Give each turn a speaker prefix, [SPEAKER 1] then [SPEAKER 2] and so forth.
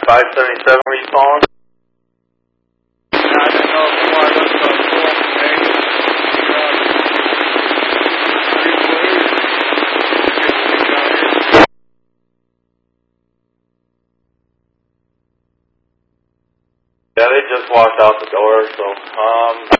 [SPEAKER 1] 577, were you calling?
[SPEAKER 2] I didn't know if I looked up
[SPEAKER 1] Yeah, they just walked out the door, so,